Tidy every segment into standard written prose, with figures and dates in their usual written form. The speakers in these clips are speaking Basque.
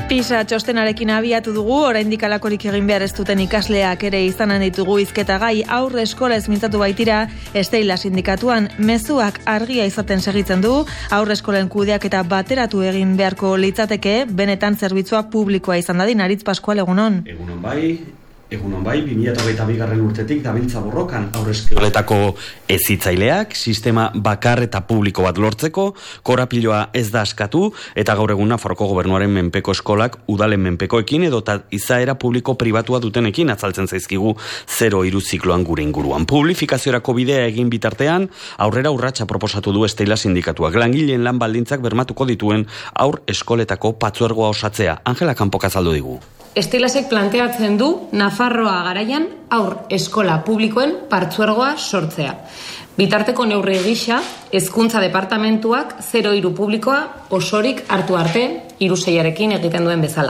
PISA txostenarekin abiatu dugu, oraindik alakorik egin behar ez duten ikasleak ere izanen ditugu hizketagai. Aurre eskola ez mintzatu baitira, Esteila sindikatuan mezuak argia izaten segitzen du, aurre eskolen kudeaketa bateratu egin beharko litzateke, benetan zerbitzua publikoa izan dadin. Aritz Pascual, egunon. Egunon bai, 2022 urtetik dabiltza borrokan aurre eskoletako hezitzaileak, sistema bakar eta publiko bat lortzeko, korapiloa ez da askatu, eta gaur egun Nafarroko gobernuaren menpeko eskolak udalen menpekoekin edota izaera publiko pribatua dutenekin azaltzen zaizkigu 0-3 zikloan gure inguruan. Publifikaziorako bidea egin bitartean, aurrera urratsa proposatu du Esteila sindikatuak, langileen lan baldintzak bermatuko dituen aur eskoletako patzuergoa osatzea. Angela Kanpok azaldu digu. Estilasek planteatzen du Nafarroa garaian aur eskola publikoen partzuergoa sortzea. Bitarteko neurri gisa, hezkuntza departamentuak 0-3 publikoa osorik hartu arte 3-6arekin egiten duen bezala.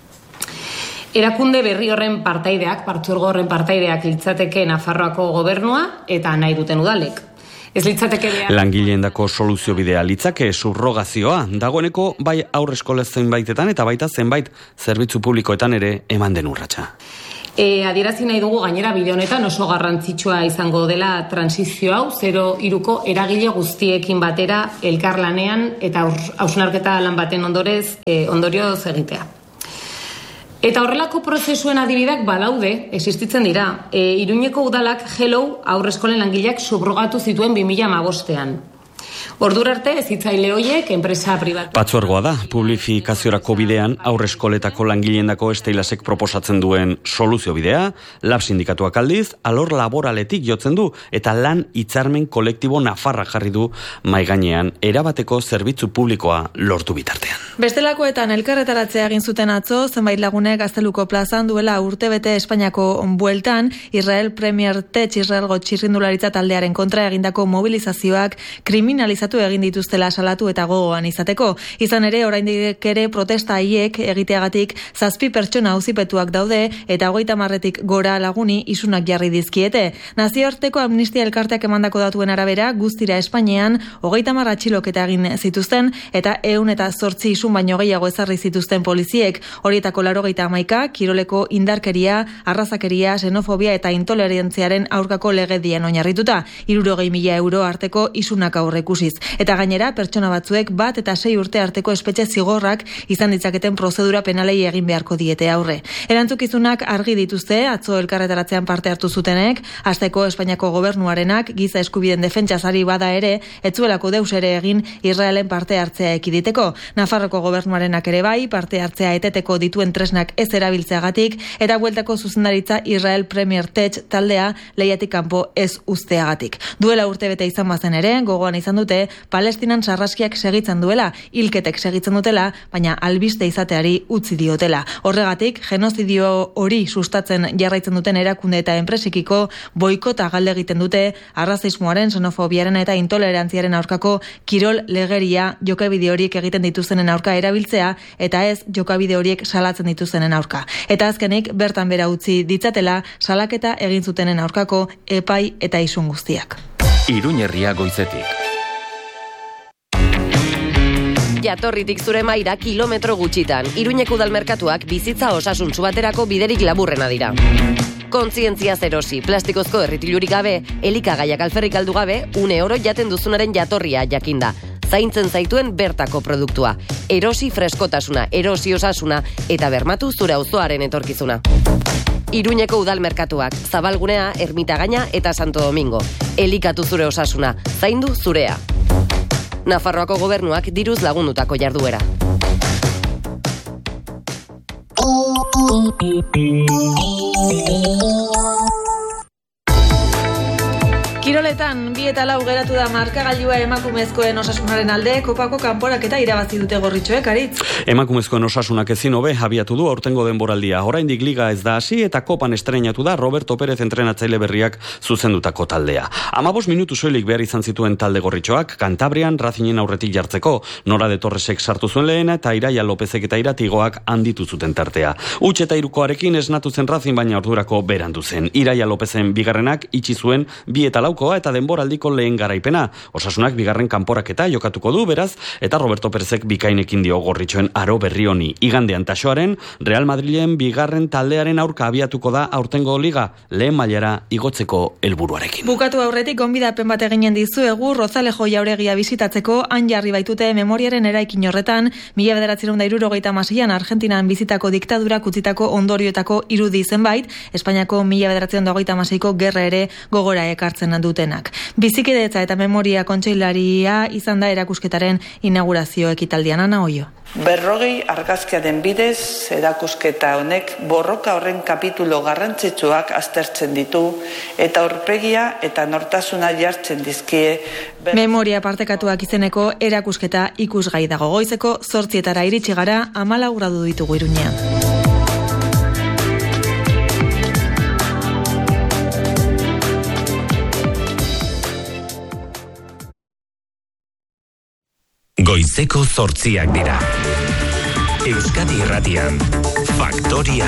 Erakunde berri horren partaideak, partzuergo horren partaideak litzateke Nafarroako gobernua eta nahi duten udalek. Ez litzateke behar. Langileendako soluzio bidea litzake subrogazioa. Dagoeneko bai aurre eskola zenbaitetan eta baita zenbait zerbitzu publikoetan ere eman den urratsa. Adierazi nahi dugu gainera bide honetan oso garrantzitsua izango dela transizio hau 0-3ko eragile guztiekin batera elkarlanean eta hausnarketa lan baten ondorioz egitea. Eta horrelako prozesuen adibideak balaude, existitzen dira. Iruñeko udalak Hello aurre eskolen langileak subrogatu zituen 2015ean. Ordura arte hezitzaile horiek enpresa pribat. Patzuergoa da, publifikaziorako bidean aurre eskoletako langileendako Esteilasek proposatzen duen soluzio bidea, lab sindikatuak aldiz, alor laboraletik jotzen du eta lan hitzarmen kolektibo Nafarra jarri du mahai gainean erabateko zerbitzu publikoa lortu bitartean. Bestelakoetan elkarretaratzea egin zuten atzo, zenbait lagunek Gazteluko plazan duela urtebete Espainiako bueltan, Israel Premier Tech Israelgo txirrindularitza taldearen kontra egindako mobilizazioak kriminalizatu egin dituztela salatu eta gogoan izateko. Izan ere, oraindik ere protesta haiek egiteagatik 7 pertsona auzipetuak daude eta 30 gora laguni isunak jarri dizkiete. Nazioarteko Amnistia Elkarteak emandako datuen arabera, guztira Espainian 30 atxiloketa egin zituzten eta 108 isun baino gehiago ezarri zituzten poliziek. Horietako 91 kiroleko indarkeria, arrazakeria, xenofobia eta intolerantziaren aurkako legedian oinarrituta. 60.000 euro arteko isunak aurreikusiz. Eta gainera, pertsona batzuek 1 eta 6 urte arteko espetxe zigorrak izan ditzaketen prozedura penalei egin beharko diete aurre. Erantzukizunak argi dituzte, atzo elkarretaratzean parte hartu zutenek, hasteko Espainiako gobernuarenak giza eskubideen defentsazari bada ere, etzuelako deus ere egin Israelen parte hartzea ekiditeko. Nafarroko gobernuarenak ere bai, parte hartzea eteteko dituen tresnak ez erabiltzeagatik, eta bueltako zuzendaritza Israel Premier Tech taldea lehiatik kanpo ez uzteagatik. Duela urtebete izan bazen ere, gogoan izan dute, Palestinan sarraskiak segitzen duela, hilketek segitzen dutela, baina albiste izateari utzi diotela. Horregatik, genozidio hori sustatzen jarraitzen duten erakunde eta enpresekiko boikota galde egiten dute arrazismoaren, xenofobiaren eta intolerantziaren aurkako kirol legeria jokabide horiek egiten dituzenen aurka erabiltzea eta ez jokabide horiek salatzen dituzenen aurka. Eta azkenik, bertan bera utzi ditzatela salaketa egin zutenen aurkako epai eta isun guztiak. Iruñerria goizetik. Jatorritik zure maira kilometro gutxitan. Iruñeko udalmerkatuak bizitza osasuntsu baterako biderik laburrena dira. Kontzientzia zerosi, plastikozko erritilurik gabe, elikagaiak alferrik aldu gabe, €1 jaten duzunaren jatorria jakinda. Zaintzen zaituen bertako produktua. Erosi freskotasuna, erosi osasuna eta bermatu zure auzoaren etorkizuna. Iruñeko udalmerkatuak, Zabalgunea, Ermitagaina eta Santo Domingo. Elikatu zure osasuna, zaindu zurea. Nafarroako gobernuak diruz lagundutako jarduera. Kiroletan, 2-4 geratu da markagailua emakumezkoen osasunaren alde, kopako kanporaketa irabazi dute gorritxoek, Aritz. Emakumezkoen osasunak ezin hobe abiatu du aurtengo denboraldia. Oraindik liga ez da hasi eta kopan estreinatu da Roberto Pérez entrenatzaile berriak zuzendutako taldea. 15 minutu soilik behar izan zituen talde gorritxoak, Kantabrian Racingen aurretik jartzeko. Nora de Torresek sartu zuen lehena eta Iraia Lopezek eta Iratigoak handitu zuten tartea. Huts eta 3koarekin esnatu zen Racing, baina ordurako berandu zen. Iraia Lopezen bigarrenak itxi zuen 2-4 jokoa eta denboraldiko lehen garaipena. Osasunak bigarren kanporaketa jokatuko du, beraz, eta Roberto Perezek bikainekin dio Gorritxoen aro berri honi. Igandean tasoaren, Real Madrilen bigarren taldearen aurka abiatuko da aurtengo liga, lehen mailara igotzeko helburuarekin. Bukatu aurretik gonbidapen bat eginen dizuegu Rozalejo jauregia bisitatzeko, han jarri baitute memoriaren eraikin horretan, 1976an Argentinan bizitako diktadurak utzitako ondorioetako irudi zenbait, Espainiako 1926ko gerra ere gogora ekartzen dutenak. Bizikidetza eta memoria kontseilaria izan da erakusketaren inaugurazio ekitaldian. Ana Oio. 40 argazkiaren bidez, erakusketa honek borroka horren kapitulo garrantzitsuak aztertzen ditu eta aurpegia eta nortasuna jartzen dizkie. Memoria partekatuak izeneko erakusketa ikusgai dago. Goizeko 8:00 iritsi gara, 14 gradu ditugu Iruñean. Goizeko 8:00 dira. Euskadi Irratian, Faktoria.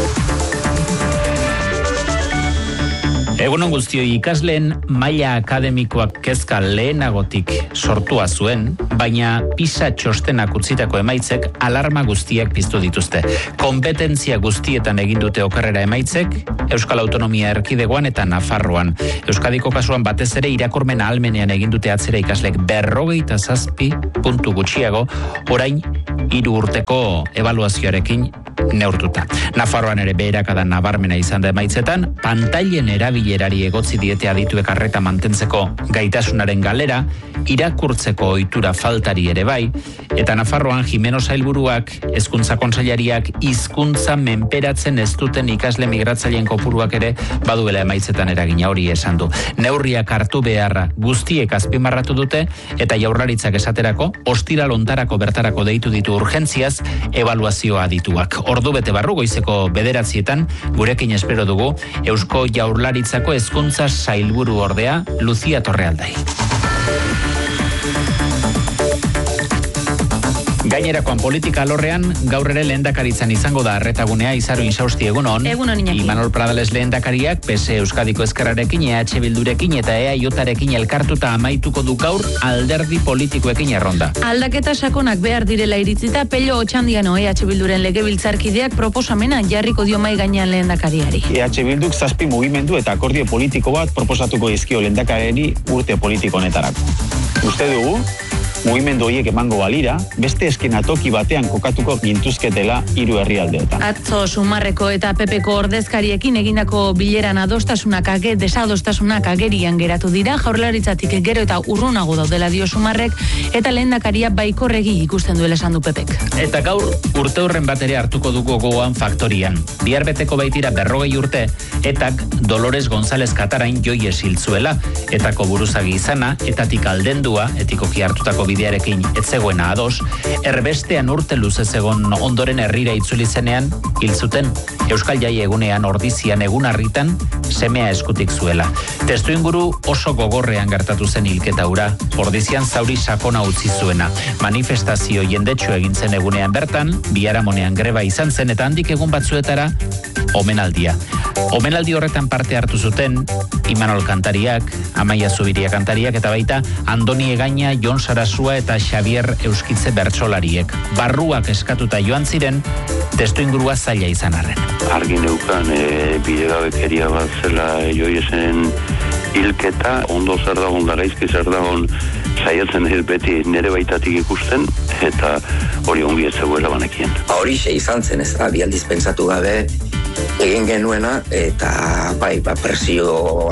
Egunon guztioi, ikasleen maila akademikoak kezka lehenagotik sortua zuen, baina PISA txostenak utzitako emaitzek alarma guztiak piztu dituzte. Kompetentzia guztietan egin dute okerrera emaitzek, Euskal Autonomia Erkidegoan eta Nafarroan. Euskadiko kasuan batez ere irakurmen ahalmenean egin dute atzera ikaslek 47 puntu gutxiago, orain 3 urteko ebaluazioarekin neurtuta. Nafarroan ere beherakada nabarmena izan da emaitzetan, pantailen erabilerari egotzi diete adituek arreta mantentzeko gaitasunaren galera, irakurtzeko ohitura faltari ere bai, eta Nafarroan Jimeno sailburuak, hezkuntza kontseilariak hizkuntza menperatzen ez duten ikasle migratzaileen kopuruak ere baduela emaitzetan eragina, hori esan du. Neurriak hartu beharra guztiek azpimarratu dute, eta Jaurlaritzak esaterako ostiral hontarako bertarako deitu ditu urgentziaz ebaluazioa adituak. Ordu bete barru goizeko 9:00 gurekin espero dugu Eusko Jaurlaritzako hezkuntza sailburu ordea Lucia Torrealdai. Gainerakoan politika alorrean, gaur ere lehendakaritzan izango da arretagunea Izaro Insausti, egunon. Egunon, Iñaki. Imanol Pradales lehendakariak, PSE Euskadiko Ezkerrarekin, EH Bildurekin eta EAJarekin elkartuta amaituko du gaur alderdi politikoekin erronda. Aldaketa sakonak behar direla iritzita, Pello Otxandiano EH Bilduren legebiltzarkideak proposamena jarriko dio mai gainean lehendakariari. EH Bilduk 7 mugimendu eta akordio politiko bat proposatuko dizkio lehendakariari urte politiko honetarako. Uste dugu, mugimendu horiek emango balira, beste eskenatoki batean kokatuko gintuzketela 3 herrialdeetan. Atzo Sumarreko eta PPko ordezkariekin egindako bileran desadostasunak agerian geratu dira, Jaurlaritzatik gero eta urrunago daudela dio Sumarrek, eta lehendakaria baikorregi ikusten duela esan du PPek. Eta gaur urte horren bat ere hartuko dugu gogoan Faktorian. Bihar beteko baitira 40 urte, etak Dolores González Katarain joi esiltzuela, etako buruzagi izana, etatik aldendua, etikoki hartutako bidearekin etzegoena ados, erbestean urte luzez egon ondoren herrira itzuli zenean, hil zuten. Euskal Jai egunean ordizian egunarritan semea eskutik zuela. Testuinguru oso gogorrean gertatu zen hilketa hura, ordizian zauri sakona utzi zuena. Manifestazio jendetxo egin zen egunean bertan, biharamonean greba izan zen eta handik egun batzuetara omenaldia. Omenaldi horretan parte hartu zuten Imanol kantariak, Amaia Zubiria kantariak eta baita Andoni Egaina, Jon Sarasua eta Xavier Euskitze bertsolariek. Barruak eskatuta joan ziren, testuingurua zaila izan arren. Argi neukan bidegabekeria bat zela joiesen hilketa, ondo zer dagoen, garaizki zer dagoen saiatzen ez beti nere baitatik ikusten, eta hori ongi ez zegoela banekien. Horixe izan zen, ez da, bialdiz pentsatu gabe egin genuena, eta bai, presio,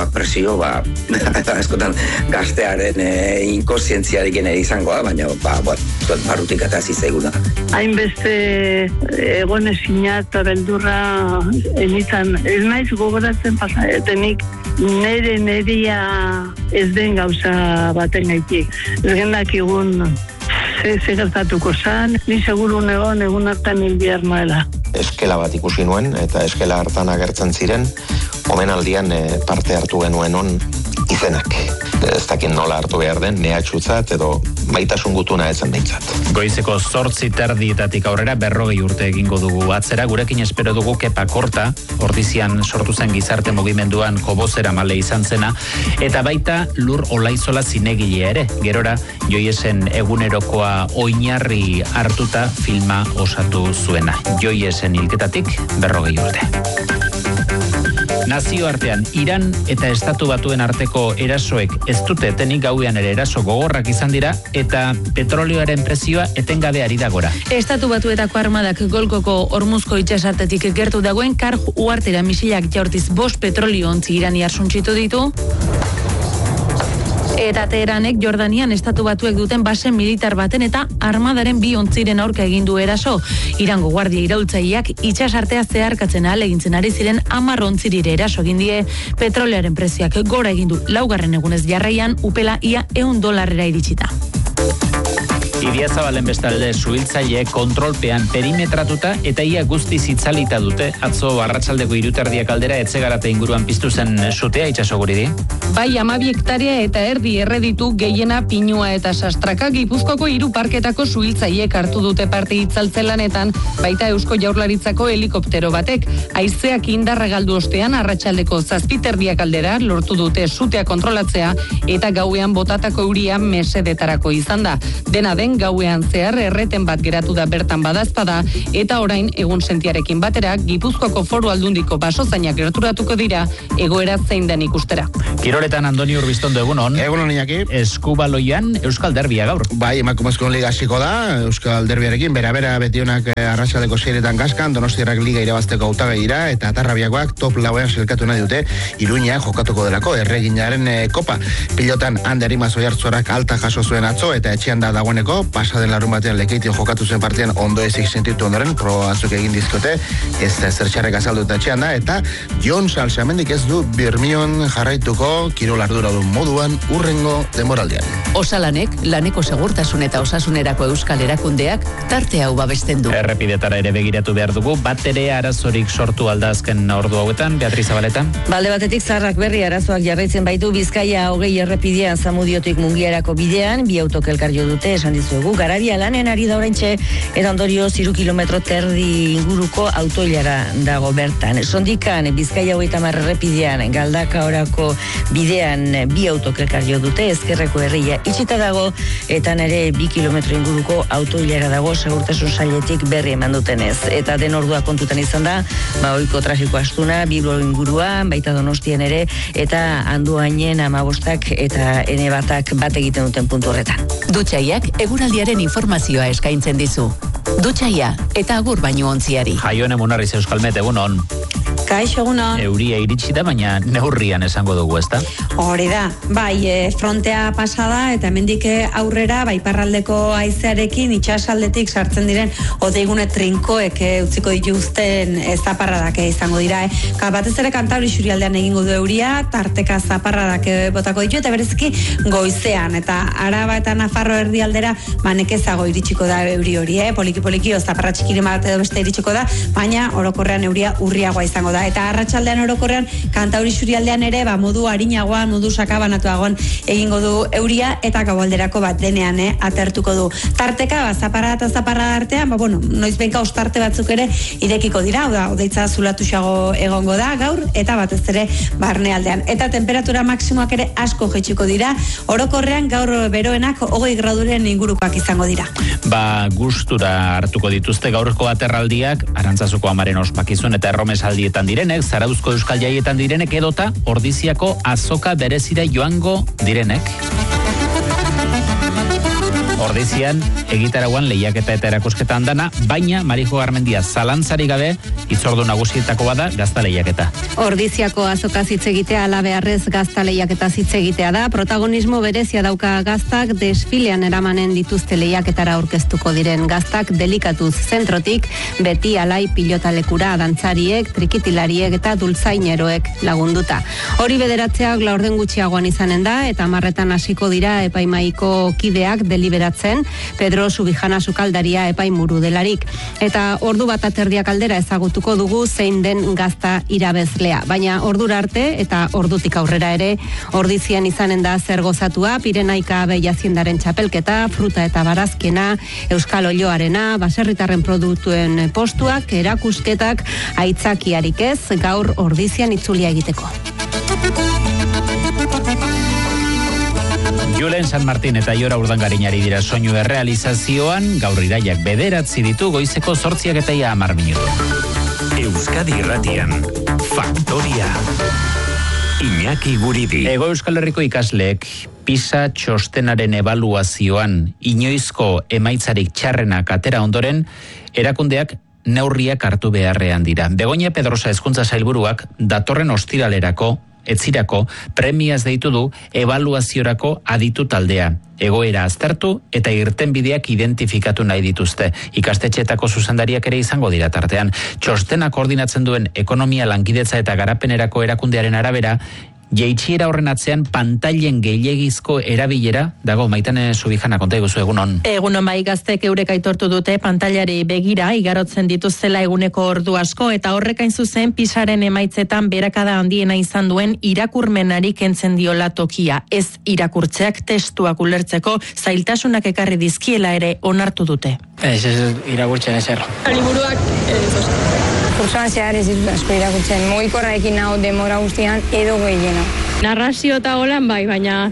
eskotan gaztearen inkonsientziarekin izango da, baina barutik eta zizaiguna. Hainbeste egon ezina eta beldurra enitan, ez naiz gogoratzen pasaetenik neria ez den gauza baten gaitik. Ez gendak egun ze gertatuko zan, ni seguru egun hartan hil behar noela. Eskela bat ikusi nuen, eta eskela hartan agertzen ziren, omenaldian parte hartu genuen on izenak. Ez dakit nola hartu behar den, nehatxutzat edo maitasun gutuna etzen deintzat. Goizeko 8:30 aurrera 40 urte egingo dugu atzera, gurekin espero dugu Kepa Korta, Ordizian sortu zen gizarte mugimenduan kobozera male izan zena, eta baita Lur Olaizola zinegilea ere, gerora Joiesen egunerokoa oinarri hartuta filma osatu zuena. Joiesen hilketatik 40 urte. Nazioartean, Iran eta Estatu Batuen arteko erasoek ez dute etenik, gauean ere eraso gogorrak izan dira, eta petrolioaren prezioa etengabe ari da gora. Estatu Batuetako armadak Golkoko Hormuzko itsasartetik gertu dagoen Karj uhartera misilak jaurtiz 5 petrolio ontzi iraniar suntsitu ditu. Eta Teheranek Jordanian Estatu Batuek duten base militar baten eta armadaren 2 ontziren aurka egin du eraso. Irango guardia iraultzaileak itsasartea zeharkatzen ahalegintzen ari ziren 10 ontzirire eraso egin die. Petrolearen prezioak gora egin du 4. egunez jarraian, upela ia $100 iritsita. Idiazabalen bestalde suhiltzaile kontrolpean perimetratuta eta ia guztiz itzalita dute. Atzo arratsaldeko 3:30 aldera Etxegarate inguruan piztu zen sutea, Itxaso Guridi. Bai, 12 hektaria eta erdi erreditu, gehiena pinua eta sastraka. Gipuzkoako 3 parketako suhiltzaileek hartu dute parte itzaltzelanetan, baita Eusko Jaurlaritzako helikoptero batek. Haizeak indarra galdu ostean arratsaldeko 7:30 aldera lortu dute sutea kontrolatzea eta gauean botatako euria mesedetarako izan da. Dena den gauean zehar erreten bat geratu da bertan badazpada eta orain egun sentiarekin batera Gipuzkoako Foru Aldundiko basozainak gerturatuko dira egoera zein den ikustera. Kiroletan Andoni Urbiztondo egunon. Egunon Iñaki. Eskubaloian Euskal Derbia gaur. Bai, emakumezkoen liga hasiko da Euskal Derbiarekin, bera betionak arratsaldeko 6etan gaskan, Donostiarrak liga irabazteko hautagai dira eta Atarrabiakoak top 4ean selkatu nahi dute Iruña jokatuko delako Erreginaren kopa. Pilotan Ander Imaz Oiartzuarrak alta jaso zuen atzo eta etxean da dagoeneko, pasaden larun batean Lekeition jokatu zen partian ondo ezik sentitu ondoren, proba batzuk egin dizkote, ez zertxarrek azaldu eta etxean da, eta Jon Salsamendik ez du Birmion jarraituko kirol arduradun moduan urrengo denboraldian. Osalanek, laneko segurtasun eta osasunerako euskal erakundeak tarte hau babesten du. Errepidetara ere begiratu behar dugu, bat ere arazorik sortu alda azken ordu hauetan, Beatriz Zabaleta. Balde batetik Zarrak Berri arazoak jarraitzen baitu Bizkaia 20 errepidean Zamudiotik Mungiarako bidean, 2 autok elkar jo dute, esan dizuegu, Garabia lanen ari da oraintxe, eta ondorio 3 kilometro inguruko autoilara dago bertan. Sondikan Bizkaia 30 errepidean Galdaka orako bidean 2 autok elkar jo dute, ezkerreko herria itxita dago, eta nere 2 kilometro inguruko autoilara dago segurtasun sailetik berri eman dutenez. Eta den ordua kontutan izan da, ohiko trafiko astuna, Bilbo inguruan, baita Donostien ere, eta Andoainen 15 eta Enebatak bat egiten duten puntu horretan. Dutxaiak eguraldiaren informazioa eskaintzen dizu. Dutxaia eta agur baino ontziari. Jaione Munarriz Euskalmet, egunon. Kaixo, egunon. Euria iritsi da, baina neurrian esango dugu, ezta? Hori da, bai, frontea pasada eta hemendik aurrera, bai, parraldeko haizearekin itxasaldetik sartzen diren odeigune trinkoek utziko dituzten zaparradak izango dira. Batez ere Kantabri Xurialdean egingo du euria, tarteka zaparradak botako ditu, eta bereziki goizean, eta Araba eta Nafarro erdialdera nekezago iritsiko da euri hori, poliki zaparra txikiren bat edo beste iritsiko da, baina orokorrean euria urriagoa izango da, eta arratsaldean orokorrean Kantauri Xurialdean ere modu arinagoan, modu sakabanatuagoan egingo du euria, eta gaualderako bat denean atertuko du. Tarteka, zaparra eta zaparra artean, noizbenka ostarte batzuk ere irekiko dira, odeitza zulatuxago egongo da gaur, eta batez ere barnealdean. Eta temperatura maksimoak ere asko jaitsiko dira, orokorrean gaur beroenak 20 graduren ingurukoak izango dira. Gustura hartuko dituzte gaurko aterraldiak, Arantzazuko Amaren ospakizun eta erromesaldietan direnek, Zarauzko Euskal Jaietan direnek, edota Ordiziako azoka berezira joango direnek. Ordizian, egitarauan lehiaketa eta erakusketa handana, baina Marijo Garmendia zalantzari gabe, hitzordu nagusietako bada gazta lehiaketa. Ordiziako azoka hitz egitea alabearrez gazta lehiaketa hitz egitea da, protagonismo berezia dauka gaztak desfilean eramanen dituzte lehiaketara aurkeztuko diren gaztak delikatuz zentrotik, beti alai pilotalekura dantzariek, trikitilariek eta dultzaineroek lagunduta. Hori bederatzeak laurden gutxiagoan izanen da, eta 10 hasiko dira epaimaiko kideak deliberatzen eskatzen, Pedro Subijana sukaldaria epaimuru delarik. Eta ordu bat aterdiak aldera ezagutuko dugu zein den gazta irabezlea. Baina ordura arte eta ordutik aurrera ere, Ordizian izanen da zer gozatua, Pirenaika Behiaziendaren txapelketa, fruta eta barazkena, Euskal Olioarena, baserritarren produktuen postuak, erakusketak, aitzakiarik ez, gaur Ordizian itzulia egiteko. Julen San Martin eta Jora Urdangarinari dira soinu errealizazioan, gaur iraiak 9 ditu, goizeko 8 eta 10 minutu. Euskadi Irratian, Faktoria. Iñaki Guridi. Ego Euskal Herriko ikasleek PISA txostenaren ebaluazioan inoizko emaitzarik txarrenak atera ondoren, erakundeak neurriak hartu beharrean dira. Begoña Pedrosa hezkuntza sailburuak datorren ostiralerako, etzirako, premiaz deitu du ebaluaziorako aditu taldea. Egoera aztertu eta irtenbideak identifikatu nahi dituzte. Ikastetxeetako zuzendariak ere izango dira tartean. Txostena koordinatzen duen ekonomia lankidetza eta garapenerako erakundearen arabera, jaitsiera horren atzean pantailen gehiegizko erabilera dago. Maitane Subijana, konta iguzu egunon. Egunon bai, gaztek eurek aitortu dute pantailari begira igarotzen dituzela eguneko ordu asko eta horrek hain zuzen PISaren emaitzetan berakada handiena izan duen irakurmenari kentzen diola tokia. Ez irakurtzeak testuak ulertzeko zailtasunak ekarri dizkiela ere onartu dute. Ez irakurtzen ezer. Liburuak kursoan zehar ez ditut asko irakurtzen. Mugikorraekin hau demora guztian edo gehiena. Narrazio eta holan bai, baina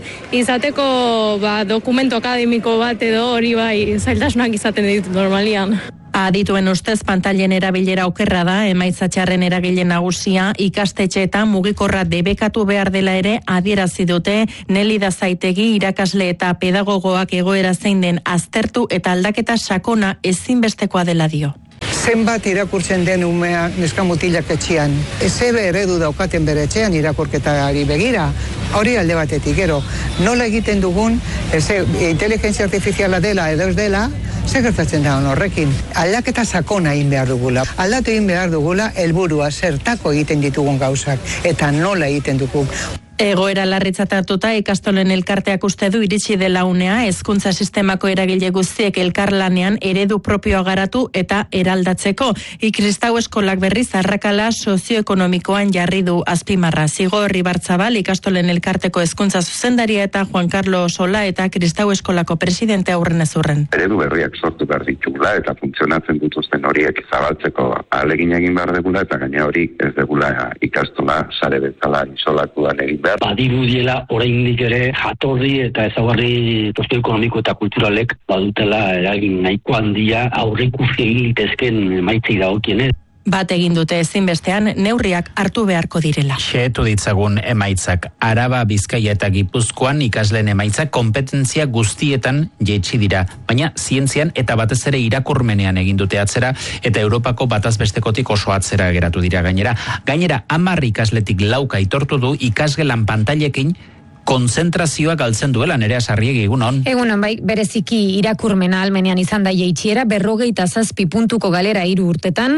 izateko dokumento akademiko bat edo hori bai zailtasunak izaten ditut normalian. Adituen ustez pantailen erabilera okerra da, emaitza txarren eragile nagusia, ikastetxeetan mugikorra debekatu behar dela ere adierazi dute. Nelida Zaitegi irakasle eta pedagogoak egoera zein den aztertu eta aldaketa sakona ezinbestekoa dela dio. Zenbat irakurtzen den umea neska mutilak etxean. Ezebe eredu daukaten bere etxean irakurketari begira. Hori alde batetik, gero, nola egiten dugun, inteligentzia artifiziala dela edo ez dela, zer gertatzen da horrekin. Aldaketa sakona egin behar dugula. Aldatu egin behar dugula, helburua zertako egiten ditugun gauzak, eta nola egiten dugun. Egoera larritzat hartuta ikastolen elkarteak uste du iritsi dela unea, hezkuntza sistemako eragile guztiek elkarlanean eredu propioa garatu eta eraldatzeko. Kristau eskolak berriz arrakala sozioekonomikoan jarri du azpimarra. Zigor Ibarzabal ikastolen elkarteko hezkuntza zuzendaria eta Juan Carlos Sola eta Kristau eskolako presidente aurren ezurren. Eredu berriak sortu behar ditugula eta funtzionatzen dituzten horiek zabaltzeko ahalegin egin behar degula eta gaina hori ez degula ikastola sare bezala isolatuan egin behar. Badirudiela oraindik ere jatorri eta ezaugarri sozioekonomiko eta kulturalek badutela eragin nahiko handia aurreikusi egin litezken emaitzei dagokienez. Bat egin dute ezinbestean neurriak hartu beharko direla. Xehetu ditzagun emaitzak. Araba, Bizkaia eta Gipuzkoan ikasleen emaitzak kompetentzia guztietan jaitsi dira. Baina zientzian eta batez ere irakurmenean egin dute atzera eta Europako batazbestekotik oso atzera geratu dira gainera. Gainera, 10 ikasletik 4 aitortu du ikasgelan pantailekin konzentrazioa galtzen duela. Nerea Sarriegi, egunon. Egunon bai, bereziki irakurmena almenean izan da jaitsiera, 57 puntuko galera 3 urtetan,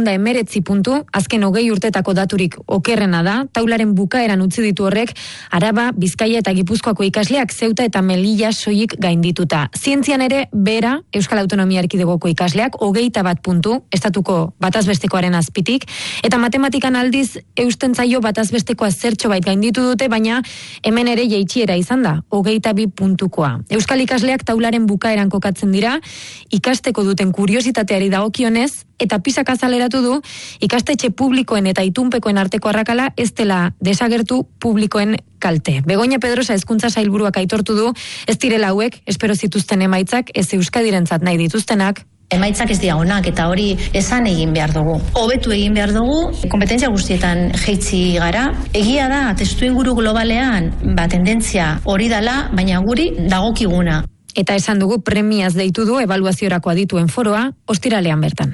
419 puntu, azken 20 urtetako daturik okerrena da, taularen bukaeran utzi ditu horrek, Araba, Bizkaia eta Gipuzkoako ikasleak Zeuta eta Melilla soilik gaindituta. Zientzian ere, bera, Euskal Autonomia Erkidegoko ikasleak, 21 puntu, estatuko batazbestekoaren azpitik, eta matematikan aldiz, eustentzaio batazbestekoa zertxo bait gainditu dute, baina hemen ere jaitsiera izan da, 22 puntukoa. Euskal ikasleak taularen bukaeran kokatzen dira, ikasteko duten kuriositateari dagokionez, eta PISak azaleratu du, ikastetxe publikoen eta itunpekoen arteko arrakala ez dela desagertu publikoen kalte. Begoña Pedrosa hezkuntza sailburuak aitortu du, ez direla hauek, espero zituzten emaitzak, ez Euskadirentzat nahi dituztenak, emaitzak ez dira onak eta hori esan egin behar dugu. Hobetu egin behar dugu, kompetentzia guztietan jeitzi gara. Egia da, testuinguru globalean, tendentzia hori dala, baina guri dagokiguna. Eta esan dugu premiaz deitu du ebaluaziorako adituen foroa, ostiralean bertan.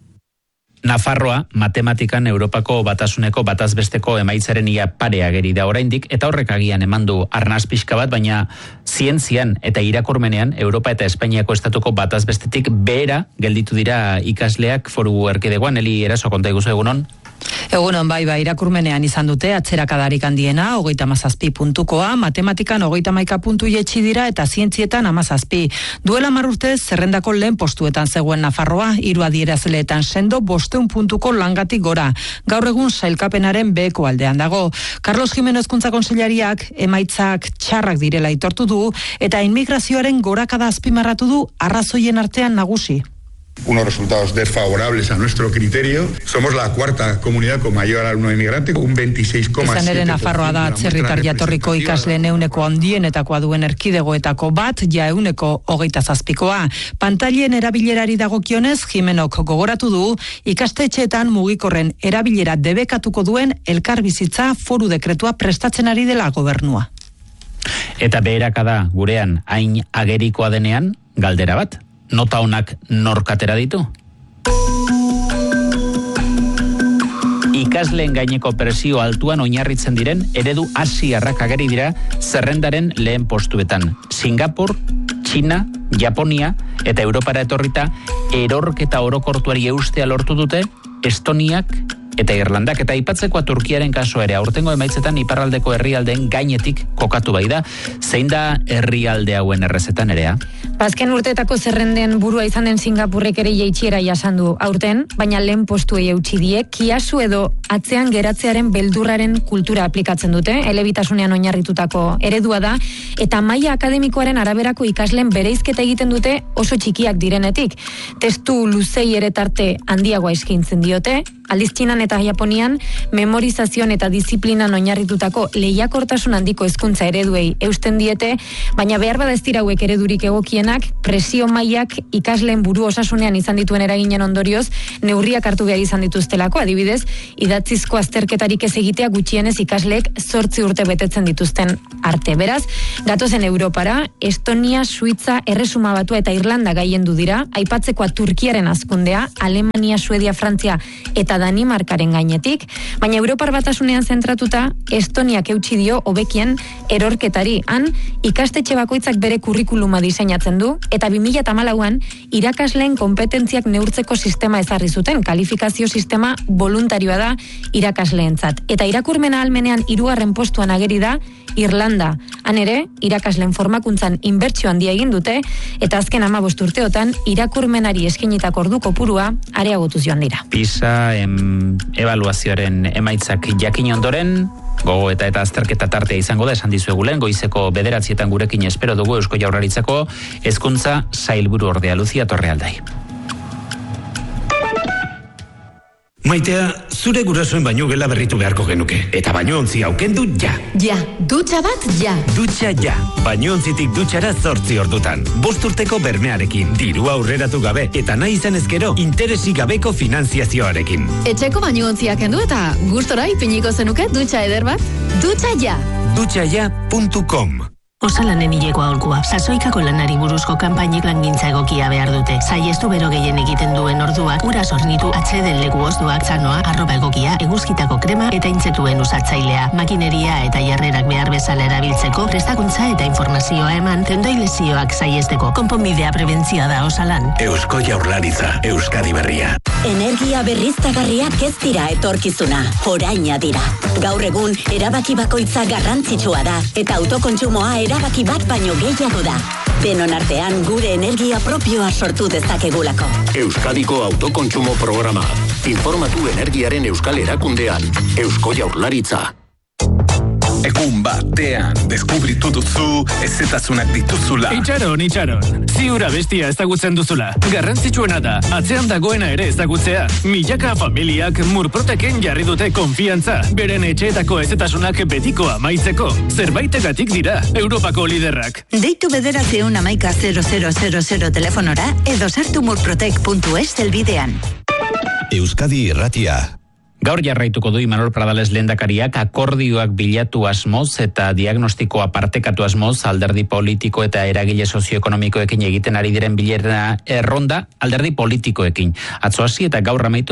Nafarroa, matematikan Europako batasuneko batazbesteko emaitzaren ia pare ageri da oraindik, eta horrek agian emandu arnaz pixka bat, baina zientzian eta irakurmenean Europa eta Espainiako estatuko batazbestetik behera gelditu dira ikasleak foru erkidegoan. Eli Eraso, konta iguzu egunon? Egunon bai, irakurmenean izan dute atzerakadarik handiena, 37 puntukoa, matematikan 31 puntu jetxi dira eta zientzietan 17. Duela 10 urtez zerrendako lehen postuetan zegoen Nafarroa, 3 adierazleetan sendo 500 puntuko langatik gora. Gaur egun sailkapenaren beheko aldean dago. Carlos Jiménez Hezkuntza Kontseilariak emaitzak txarrak direla aitortu du eta inmigrazioaren gorakada azpimarratu du arrazoien artean nagusi. Unos resultados desfavorables a nuestro criterio. Somos la cuarta comunidad con mayor alumno inmigrante, un 26,7%. Izan ere Nafarroa da atzerritar jatorriko ikasleen ehuneko handienetakoa duen erkidegoetako bat, ja ehuneko 27koa. Pantailen erabilerari dagokionez, Jimenok gogoratu du, ikastetxeetan mugikorren erabilera debekatuko duen elkarbizitza foru dekretua prestatzen ari dela gobernua. Eta beherakada gurean hain agerikoa denean, galdera bat. Nota honak norkatera ditu? Ikasleen gaineko presio altuan oinarritzen diren eredu asiarrak ageri dira zerrendaren lehen postuetan. Singapur, China, Japonia eta Europara etorrita erorketa orokortuari eustea lortu dute Estoniak eta Irlandak, eta aipatzekoa Turkiaren kaso ere aurtengo emaitzetan iparraldeko herrialdeen gainetik kokatu bai da. Zein da herrialde hauen errezetan erea? Azken urteetako zerrenden burua izan den Singapurrek ere jaitsiera jasan du aurten, baina lehen postuei eutsi die, kiasu edo atzean geratzearen beldurraren kultura aplikatzen dute, elebitasunean oinarritutako eredua da, eta maila akademikoaren araberako ikasleen bereizketa egiten dute oso txikiak direnetik. Testu luzei ere tarte handiagoa eskaintzen diote, aldiz Txinan eta Japonian memorizazioan eta disiplinan oinarritutako lehiakortasun handiko hezkuntza ereduei eusten diete, baina behar bada ez dira hauek eredurik egokienak, presio mailak ikasleen buru osasunean izan dituen eraginen ondorioz, neurriak hartu behar izan dituztelako, adibidez, idatzizko azterketarik ez egitea gutxienez ikasleek 8 urte betetzen dituzten arte. Beraz, gatozen Europara, Estonia, Suitza, Erresuma Batua eta Irlanda gaiendu dira, aipatzekoa Turkiaren hazkundea, Alemania, Suedia, Frantzia eta Danimarkaren gainetik, baina Europar Batasunean zentratuta Estoniak eutsi dio hobekien erorketari. Han, ikastetxe bakoitzak bere kurrikuluma diseinatzen du, eta 2014an irakasleen kompetentziak neurtzeko sistema ezarri zuten, kalifikazio sistema voluntarioa da irakasleentzat. Eta irakurmena ahalmenean 3. postuan ageri da Irlanda. Han ere, irakasleen formakuntzan inbertsio handia egin dute, eta azken 15 urteotan irakurmenari eskainitako ordu kopurua areagotu joan dira. PISA ebaluazioaren emaitzak jakin ondoren, gogo eta azterketa tartea izango da, esan dizuegu lehen, goizeko 9 gurekin espero dugu Eusko Jaurlaritzako hezkuntza sailburu ordea Lucia Torrealdai. Maitea, zure gurasoen baino gela berritu beharko genuke. Eta bainoontzi aukendu ja. Ja, dutxa bat ja. Dutxa ja. Bainoontzitik dutxara 8 ordutan. 5 urteko bermearekin, dirua aurreratu gabe, eta nahi izan ezkero, interesik gabeko finanziazioarekin. Etxeko bainoontziak kendu eta gustora ipiniko zenuke dutxa eder bat? Dutxa ja. Dutxaja.com. Osalanen hileko aholkua. Sasoikako lanari buruzko kanpainek langintza egokia behar dute. Saiestu bero gehien egiten duen orduak, ura sornitu, atseden leku ozduak, zanoa, arroba egokia, eguzkitako krema eta intzetuen usatzailea. Makineria eta jarrerak behar bezala erabiltzeko, prestakuntza eta informazioa eman, tendoi lesioak saiesteko. Konponbidea prebentzioa da Osalan. Eusko Jaurlaritza, Euskadi Berria. Energia berriztagarriak ez dira etorkizuna, oraina dira. Gaur egun, erabaki bakoitza garrantzitsua da, eta autokontsumoa erabaki bat baino gehiago da. Denon artean gure energia propioa sortu dezakegulako. Euskadiko autokontsumo programa. Informatu energiaren euskal erakundean. Eusko Jaurlaritza. Egun batean, deskubritu duzu ezetasunak dituzula. Itxaron. Ziura bestia ezagutzen duzula. Garrantzitsuena da, atzean dagoena ere ezagutzea. Milaka familiak Murproteken jarri dute konfiantza. Beren etxeetako ezetasunak betiko amaitzeko. Zerbaitegatik dira, Europako liderrak. Deitu 911-0000 telefonora edo sartu murprotek.es helbidean. Euskadi Irratia. Gaur jarraituko du Imanol Pradales lehendakariak akordioak bilatu asmoz eta diagnostikoa partekatu asmoz alderdi politiko eta eragile sozioekonomikoekin egiten ari diren bilera erronda alderdi politikoekin. Atzo hasi eta gaur amaitu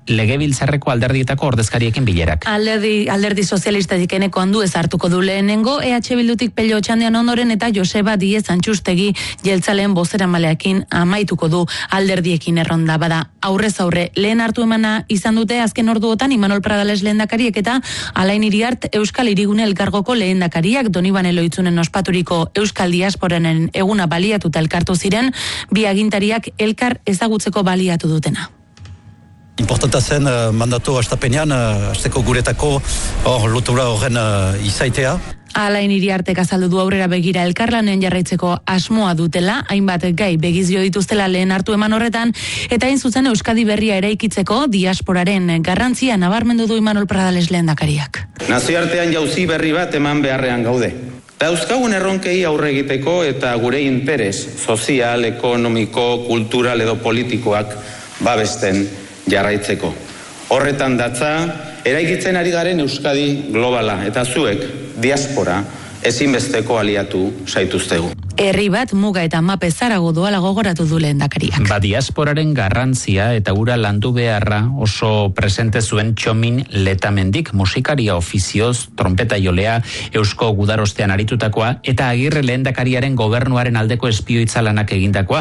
Legebiltzarreko alderdietako ordezkariekin bilerak. Alderdi sozialistatik eneko handu ez hartuko du lehenengo, EH Bildutik Pello Otxandian ondoren eta Joseba Diez Antxustegi jeltzaleen bozeramaleekin amaituko du alderdiekin erronda. Bada, aurrez aurre, lehen hartu emana izan dute azken orduotan Imanol Pradales lehendakariek eta Alain Iriart Euskal Hirigune Elkargoko lehendakariak Donibane Loitzunen ospaturiko Euskal Diasporanen eguna baliatuta elkartu ziren, bi agintariak elkar ezagutzeko baliatu dutena. Importanta zen mandatu hastapenean, hasteko guretako lotura horren izaitea. Alain Iriartek azaldu du aurrera begira elkarlanen jarraitzeko asmoa dutela, hainbat gai begizio dituztela lehen hartu eman horretan, eta hain zuzen Euskadi berria eraikitzeko diasporaren garrantzia nabarmendu du Imanol Pradales lehendakariak. Nazioartean jauzi berri bat eman beharrean gaude. Dauzkagun erronkei aurre egiteko eta gure interes sozial, ekonomiko, kultural edo politikoak babesten jarraitzeko. Horretan datza, eraikitzen ari garen Euskadi globala eta zuek, diaspora, ezinbesteko aliatu zaituztegu. Herri bat muga eta mape zarago doala gogoratu du lehendakariak. Diasporaren garrantzia eta ura landu beharra oso presente zuen Txomin Letamendik, musikaria ofizioz, trompeta jolea, Eusko Gudarostean aritutakoa, eta Agirre lehendakariaren gobernuaren aldeko espioitza lanak egindakoa.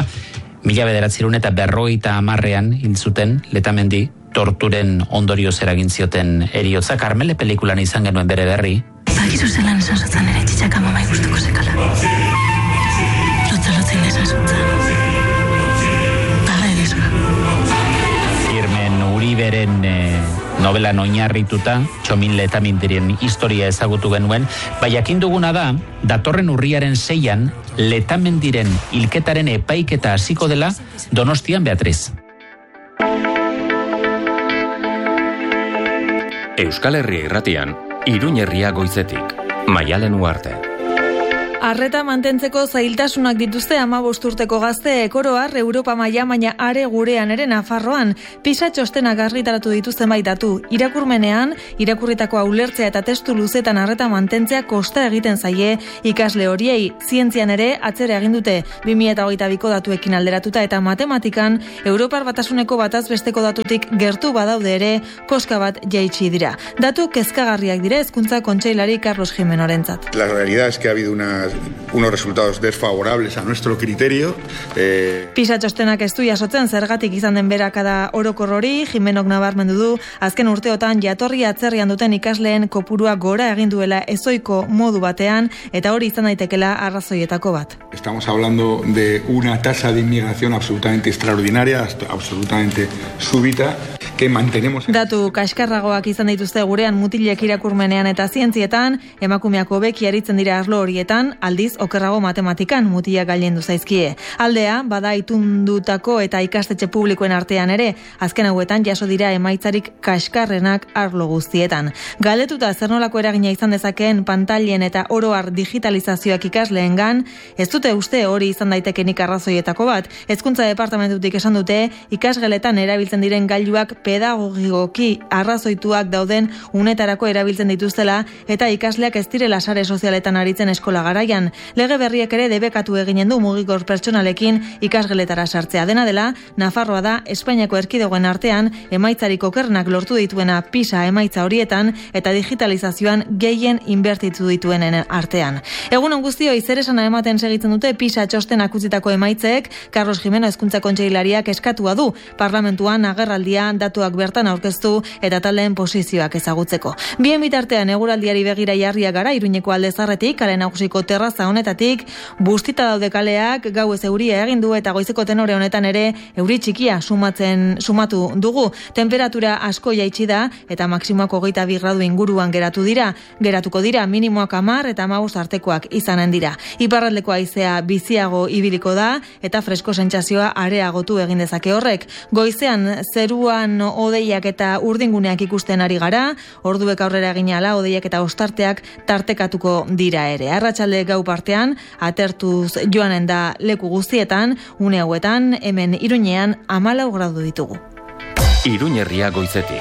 1950ean hil zuten Letamendi, torturen ondorioz eragin zioten eriotza. Karmele pelikulan izan genuen bere berri. Bakizu zelan esan zutzen ere txitxaka mamai gustuko zekala. Lotzen esan zutzen. Bara edizua. Irmen Uriberen novelan oinarrituta, Txomin Letamendiren historia ezagutu genuen, jakin duguna da, datorren urriaren 6an, Letamendiren hilketaren epaiketa hasiko dela Donostian, Beatriz. Euskal Herria irratian, Iruña Herria goizetik, Maialen Uarte. Arreta mantentzeko zailtasunak dituzte 15 urteko gazteek oroar Europa maila, baina are gurean ere Nafarroan. PISA txostenak argitaratu dituzten baitatu. Irakurmenean, irakurritakoa ulertzea eta testu luzetan arreta mantentzea kosta egiten zaie ikasle horiei. Zientzian ere atzera egin dute 2022ko datuekin alderatuta eta matematikan Europar Batasuneko bataz besteko datutik gertu badaude ere koska bat jaitsi dira. Datu kezkagarriak dire hezkuntza kontseilari Carlos Jimenorentzat. La realidad es que ha habido unos resultados desfavorables a nuestro criterio. PISA txostenak ez du jasotzen zergatik izan den berakada orokor hori, Jimenok nabarmendu du, azken urteotan jatorri atzerrian duten ikasleen kopurua gora egin duela ezoiko modu batean, eta hori izan daitekela arrazoietako bat. Estamos hablando de una tasa de inmigración absolutamente extraordinaria, absolutamente súbita, que mantenemos. Datu kaskarragoak izan dituzte gurean mutilek irakurmenean eta zientzietan, emakumeak hobeki aritzen dira arlo horietan, aldiz okerrago matematikan mutilak gailendu zaizkie. Aldea, bada itundutako eta ikastetxe publikoen artean ere, azken hauetan jaso dira emaitzarik kaskarrenak arlo guztietan. Galdetuta zer nolako eragina izan dezakeen pantailen eta oroar digitalizazioak ikasleengan, ez dute uste hori izan daitekenik arrazoietako bat. Hezkuntza departamentutik esan dute, ikasgeletan erabiltzen diren gailuak pedagogikoki arrazoituak dauden unetarako erabiltzen dituztela eta ikasleak ez direla sare sozialetan aritzen eskola garaian. Lege berriek ere debekatu eginen du mugikor pertsonalekin ikasgeletara sartzea. Dena dela, Nafarroa da Espainiako erkidegoen artean emaitzarik okerrenak lortu dituena PISA emaitza horietan eta digitalizazioan gehien inbertitu dituenen artean. Egunon guztioi zer esana ematen segitzen dute PISA txostenak utzitako emaitzeek. Carlos Jimeno hezkuntza kontseilariak eskatua du parlamentuan agerraldia datuak bertan aurkeztu eta taldeen posizioak ezagutzeko. Bien bitartean eguraldiari begira jarriak gara Iruñeko alde zarretik, kale nagusiko terraza honetatik, bustita daude kaleak, gauez euria egin du eta goizeko tenore honetan ere euri txikia sumatu dugu. Temperatura asko jaitsi da eta maksimoak 22 gradu inguruan geratuko dira, minimoak 10 eta 15 artekoak izanen dira. Iparraldeko haizea biziago ibiliko da eta fresko sentsazioa areagotu egin dezake horrek. Goizean zeruan odeiak eta urdinguneak ikusten ari gara, orduek aurrera eginala odeiak eta ostarteak tartekatuko dira ere. Arratsalde gau partean, atertuz joanen da leku guztietan, une hauetan, hemen Iruñean 14 gradu ditugu. Iruña Herria goizetik.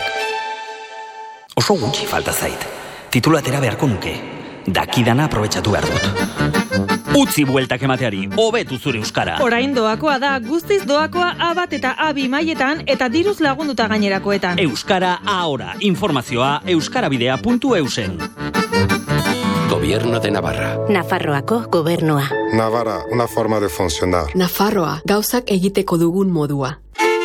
Oso gutxi falta zait. Titulu atera beharko nuke. Dakidana aprobetxatu behar dut. Utzi bueltak emateari, hobetu zure euskara. Orain doakoa da, guztiz doakoa A1 eta A2 mailetan eta diruz lagunduta gainerakoetan. Euskara ahora. Informazioa euskarabidea.eusen. Gobierno de Navarra. Nafarroako gobernua. Navarra, una forma de funcionar. Nafarroa, gauzak egiteko dugun modua.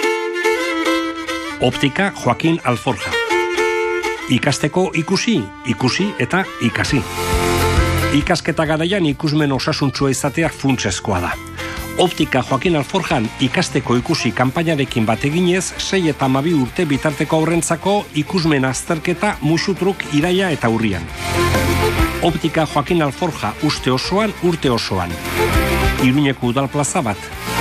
Optika Joaquín Alforja. Ikasteko ikusi eta ikasi. Ikasketa garaian ikusmen osasuntsua izatea funtsezkoa da. Optika Joaquín Alforjan ikasteko ikusi kanpainarekin bat eginez, 6 eta 12 urte bitarteko aurrentzako ikusmen azterketa musutruk iraia eta urrian. Optika Joaquín Alforja uste osoan, urte osoan. Iruñeko udal plaza bat.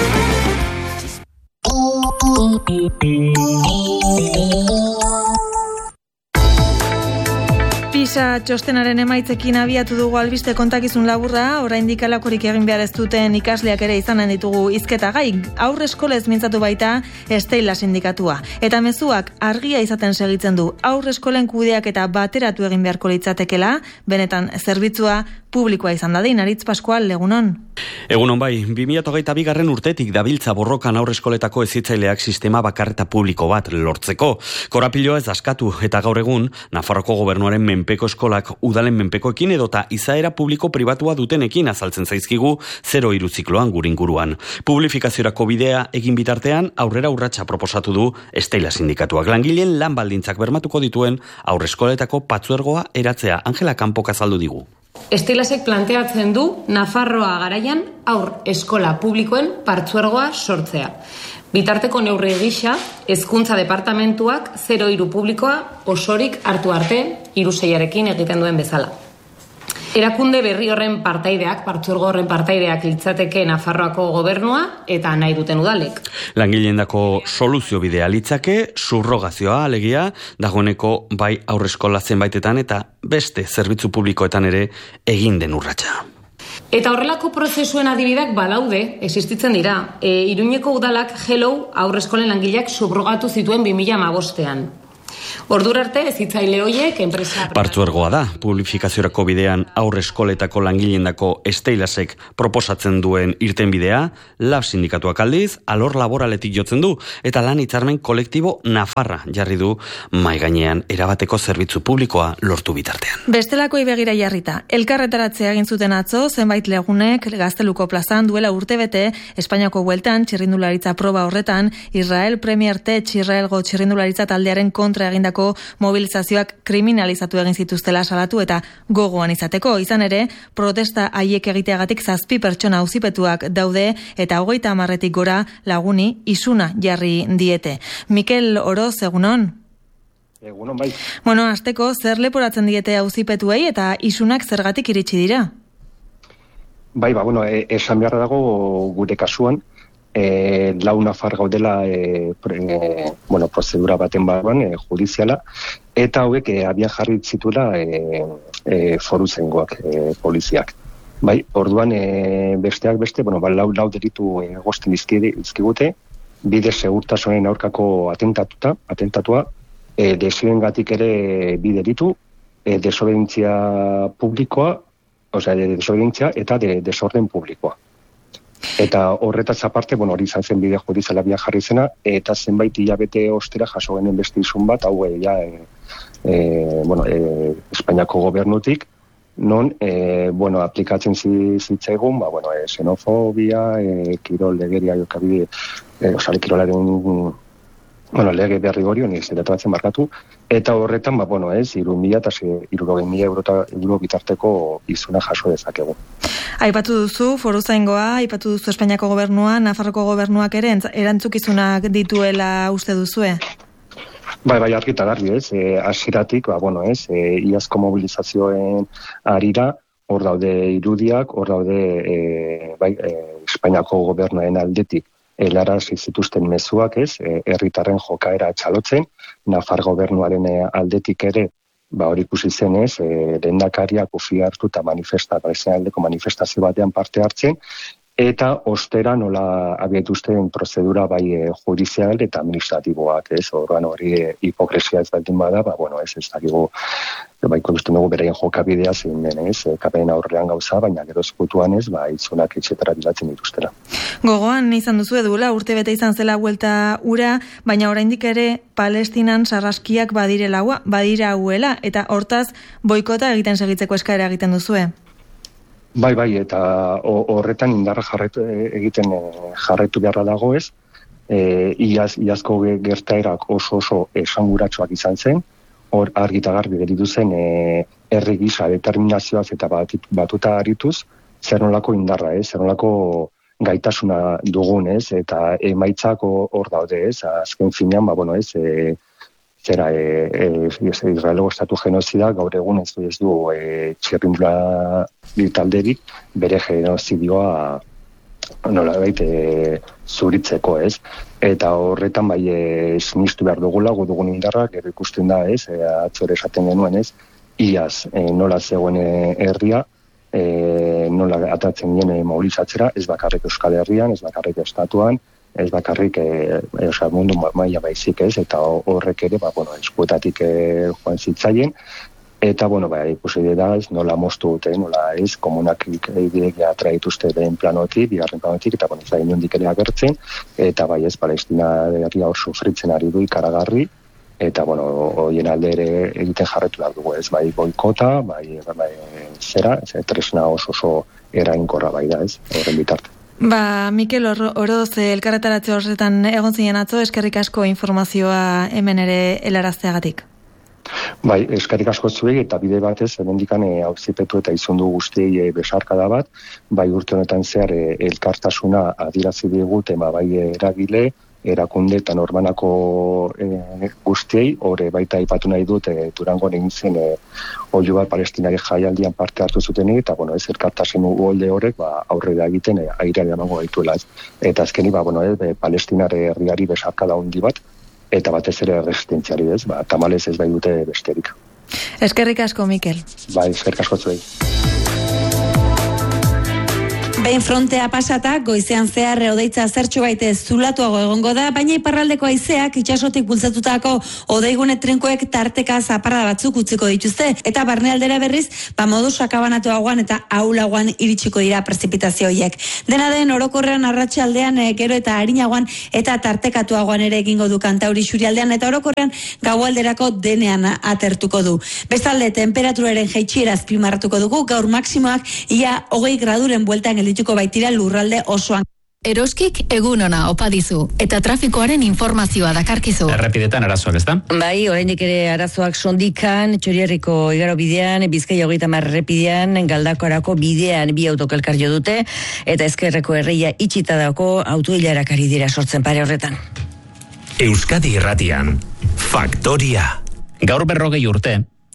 PISA txostenaren emaitzekin abiatu dugu albiste kontakizun laburra, oraindik alakorik egin behar ez duten ikasleak ere izanen ditugu hizketa gai. Aurreskolez mintzatu baita Esteila sindikatua. Eta mezuak argia izaten segitzen du. Aurreskolen kudeak eta bateratu egin beharko litzatekela, benetan zerbitzua publikoa izan dadin. Aritz Pascual, egunon. Egunon bai, 2022 urtetik dabiltza borrokan aurreskoletako hezitzaileak sistema bakarreta publiko bat lortzeko. Korapiloa ez askatu eta gaur egun Nafarroko gobernuaren menpeko eskolak udalen menpekoekin edota izaera publiko pribatua dutenekin azaltzen zaizkigu 0-3 zikloan guringuruan. Publifikaziorako bidea egin bitartean aurrera urratsa proposatu du Esteila sindikatuak. Langileen lan baldintzak bermatuko dituen aurreskoletako patzuergoa eratzea. Angela Kanpok azaldu digu. Estilasek planteatzen du Nafarroa garaian aur eskola publikoen partzuergoa sortzea. Bitarteko neurri gisa, hezkuntza departamentuak 0-3 publikoa osorik hartu arte 3-6arekin egiten duen bezala. Erakunde berri horren partaideak, partzuergo horren partaideak litzateke Nafarroako gobernua eta nahi duten udalek. Langileendako soluzio bidea litzake, subrogazioa alegia, dagoeneko bai aurreskola zenbaitetan eta beste zerbitzu publikoetan ere egin den urratsa. Eta horrelako prozesuen adibidak balaude, existitzen dira. Iruñeko udalak Hello aurreskolen langileak subrogatu zituen 2015ean. Ordura arte hezitzaile horiek enpresa partzuergoa da. Publifikaziorako bidean aurreskoletako langileendako Esteilasek proposatzen duen irtenbidea, Lab sindikatuak aldiz alor laboraletik jotzen du eta lan hitzarmen kolektibo Nafarra jarri du mahai gainean erabateko zerbitzu publikoa lortu bitartean. Bestelakoi begira jarrita, elkarretaratzea egin zuten atzo zenbait lagunek Gazteluko plazan duela urtebete Espainiako bueltan txirrindularitza proba horretan Israel Premier Tech Israelgo txirrindularitza taldearen kontra egindako mobilizazioak kriminalizatu egin zituztela salatu eta gogoan izateko. Izan ere, protesta haiek egiteagatik 7 pertsona auzipetuak daude eta 30 gora laguni isuna jarri diete. Mikel Oroz, egunon? Egunon bai. Bueno, hasteko zer leporatzen diete auzipetuei eta isunak zergatik iritsi dira? Bai, esan beharra dago gure kasuan, lau nafar gaudela prozedura baten barruan, judiziala, eta hauek abian jarri zituela foruzengoak, poliziak. Bai, orduan besteak beste, lau delitu egozten dizkigute, bide segurtasunen aurkako atentatua, desobediengatik ere bi delitu, desobedientzia publikoa, desobedientzia eta desorden publikoa. Eta horretaz aparte, hori izan zen bide judiziala bian jarri zena, eta zenbait hilabete ostera jaso genen beste izun bat, hau Espainiako gobernutik, non, aplikatzen zitzaigun, xenofobia, kirol legeria jokabide, kirolaren lege berri gori honi zeratatzen markatu, eta horretan, 3.000 eta 60.000 euro bitarteko izuna jaso dezakegu. Aipatu duzu foruzaingoa, aipatu duzu Espainiako gobernua, Nafarroko gobernuak ere erantzukizunak dituela uste duzue? Bai, argita garbi ez, hasieratik, iazko mobilizazioen arira, hor daude irudiak, hor daude Espainiako gobernuaren aldetik helarazi zituzten mezuak ez, herritarren jokaera txalotzen, Nafar gobernuaren aldetik ere, hori ikusi zenez, lehendakariak ufi hartu eta aldeko manifestazio batean parte hartzen, eta ostera nola abietuzten prozedura bai judizial eta administratiboak, ez? Orduan hori hipokresia ez baldin bada, ez dakigu baiko ikusten dugu beraien jokabidea zein den, ez? Kapenen aurrean gauza, baina gero ezkutuan ez, itzunak etxetara bilatzen dituztela. Gogoan izan duzu edula, urte bete izan zela buelta ura, baina oraindik ere Palestinan sarraskiak badira huela, eta hortaz boikota egiten segitzeko eskaera egiten duzue. Bai, eta horretan indarra jarraitu beharra dago ez, iazko gertaerak oso esanguratsuak izan zen, hor argita garbi gelditu zen herri gisa determinazioaz eta batuta arituz, zer nolako indarra ez, zer nolako gaitasuna dugun ez, eta emaitzak hor daude ez, azken finean, Israelgo estatu genozida gaur egun ez du txirrindula talderik bere genozidioa nolabait zuritzeko ez. Eta horretan sinistu behar dugula, dugun indarrak, ikusten da ez, atzore esaten genuen ez, iaz nola zegoen herria, nola atatzen gien mobilizatzera, ez bakarrik Euskal Herrian, ez bakarrik estatuan, ez bakarrik mundu maila baizik ez, eta horrek ere, eskuetatik joan zitzaien, eta, ikusi da ez, nola moztu dute, nola ez, komunak idegia traituzte lehen planotik, bigarren planotik, eta, ez da inondik ere agertzen, eta ez, Palestina herria hor sufritzen ari du ikaragarri, eta, horien alde ere egiten jarretu da dugu, ez, boikota, zera, tresna oso erainkorra da, ez, horren bitarte. Mikel Oroz, elkarretaratze horretan egon zinen atzo, eskerrik asko informazioa hemen ere helarazteagatik. Eskerrik asko zuei, eta bide batez, hemendikan auzipetu eta izundu guztiei besarkada bat, urte honetan zehar elkartasuna adierazi digute, eragile, erakunde eta normanako guztiei, hori baita aipatu nahi dut, Durangon egin zen oihu bat Palestinari jaialdian parte hartu zutenik, eta ez elkartasun uholde horrek aurrera egiten airean emango gaituela. Eta azkeni, Palestinare herriari besarkada handi bat, eta batez ere resistentziari ez, tamalez ez bai dute besterik. Eskerrik asko, Mikel. Eskerrik asko zuei. Behin frontea pasata, goizean zehar odeitza zertxo baite zulatuago egongo da, baina iparraldeko haizeak itsasotik bultzatutako odeigune trinkoek tarteka zaparrada batzuk utziko dituzte, eta barnealdera berriz, modu sakabanatuagoan eta ahulagoan iritsiko dira prezipitazio horiek. Dena den orokorrean arratsaldean gero eta arinagoan eta tartekatuagoan ere egingo du kantauri xurialdean, eta orokorrean gaualderako denean atertuko du. Bestalde, temperaturaren jaitsiera azpimarratuko dugu, gaur maksimoak ia 20 graduren bueltan geldituko baitira lurralde osoan. Eroskik egun ona opa dizu eta trafikoaren informazioa dakarkizu. Errepidetan arazoak, ezta? Bai, oraindik ere arazoak sondikan, Txorierriko igaro bidean, Bizkaia 30 errepidean, Galdakorako bidean bi autok elkar jo dute, eta ezkerreko erreia itxita dauko autoilarak ari dira sortzen pare horretan. Euskadi Irratian, Faktoria. Gaur 40 urte,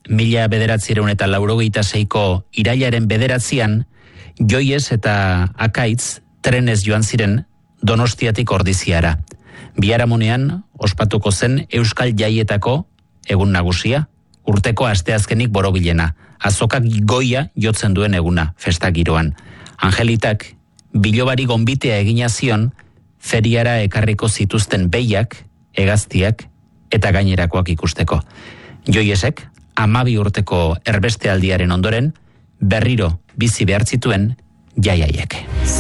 1986ko irailaren 9 Joies eta Akaitz trenez joan ziren Donostiatik Ordiziara. Biharamunean ospatuko zen Euskal Jaietako egun nagusia, urteko asteazkenik borobilena, azokak goia jotzen duen eguna, festagiroan. Angelitak bilobari gonbitea egina zion, feriara ekarriko zituzten behiak, hegaztiak eta gainerakoak ikusteko. Joiesek 12 urteko erbestealdiaren ondoren, berriro bizi behar zituen jaiaiek.